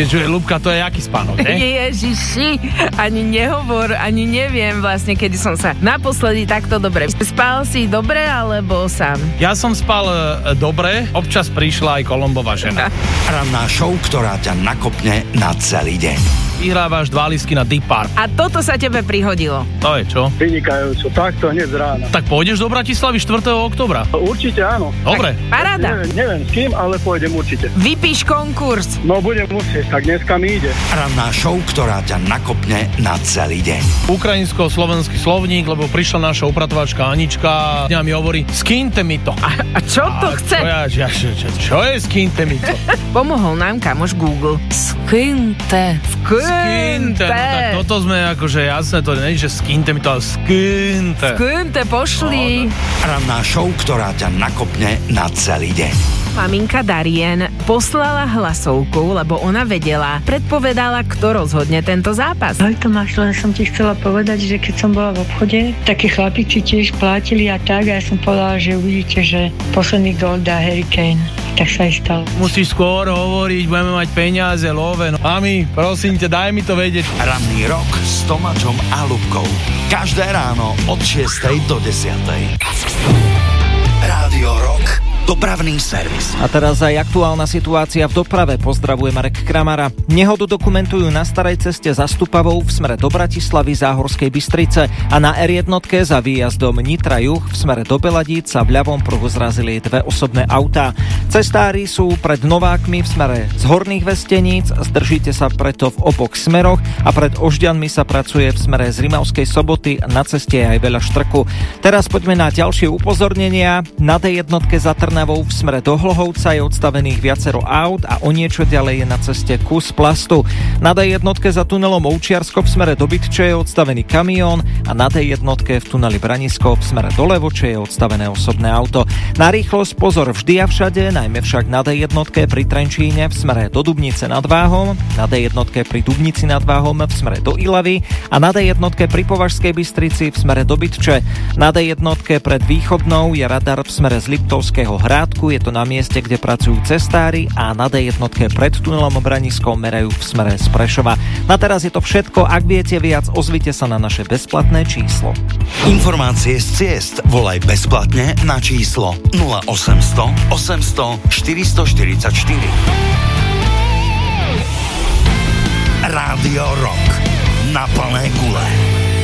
Čiže, Ľubka, to je aký spánok, ne? Ježiši, ani nehovor, ani neviem vlastne, kedy som sa naposledy takto dobre. Spal si dobre, alebo sám? Ja som spal dobre, občas prišla aj Kolombová žena. Ranná show, ktorá ťa nakopne na celý deň. Vyhrávaš 2 lístky na Deep Park. A toto sa tebe prihodilo. To je čo? Vynikajúco, takto hneď z rána. Tak pôjdeš do Bratislavy 4. októbra? Určite áno. Dobre. Paráda. Neviem s kým, ale pôjdem určite. Vypíš konkurs. No budem musieť, tak dneska mi ide. Ranná show, ktorá ťa nakopne na celý deň. Ukrajinsko-slovenský slovník, lebo prišla naša upratovačka Anička a mi hovorí, skynte mi to. A čo to chce? Čo je skynte mi to? Pomohol nám kamoš Google. Skynte. No, tak toto sme akože jasné, to nie je, že skynte mi to, ale skynte. Skynte, pošli. Ranná show, ktorá ťa nakopne na celý deň. Maminka Darien poslala hlasovku, lebo ona vedela, predpovedala, kto rozhodne tento zápas. Ahoj Tomáš, len som ti chcela povedať, že keď som bola v obchode, takí chlapici tiež plátili a tak, a ja som povedala, že uvidíte, že posledný gól dá Harry Kane. Tak sa aj stalo. Musíš skôr hovoriť, budeme mať peniaze, love. No, mami, prosím ťa, daj mi to vedieť. Ranný rok s Tomáčom a Ľubkou. Každé ráno od 6 do 10. Rádio Rock. Dopravný servis. A teraz aj aktuálna situácia v doprave. Pozdravuje Marek Kramara. Nehodu dokumentujú na starej ceste za Stupavou v smere do Bratislavy, Záhorskej Bystrice a na R1 za výjazdom Nitra Juh v smere do Beladíc sa v ľavom pruhu zrazili 2 osobné autá. Cestári sú pred Novákmi v smere z Horných Vesteníc, zdržíte sa preto v oboch smeroch a pred Ožďanmi sa pracuje v smere z Rimavskej Soboty, na ceste je aj veľa štrku. Teraz poďme na ďalšie upozornenia. Na D1 za Trnavou v smere do Hlohovca je odstavených viacero aut a o niečo ďalej je na ceste kus plastu. Na D1 za tunelom Ovčiarsko v smere do Bytče je odstavený kamión a na D1 v tuneli Branisko v smere do Levoče je odstavené osobné auto. Na rýchlosť pozor vždy a všade, najmä však na D1 pri Trenčíne v smere do Dubnice nad Váhom, na D1 pri Dubnici nad Váhom v smere do Ilavy a na D1 pri Považskej Bystrici v smere do Bytče. Na D1 pred Východnou je radar v smere z Liptovského Hrádku, je to na mieste, kde pracujú cestári a na D1 pred tunelom Branisko merajú v smere z Prešova. Na teraz je to všetko, ak viete viac, ozvite sa na naše bezplatné číslo. Informácie z ciest volaj bezplatne na číslo 0800 800 444. Rádio Rock na plné gule.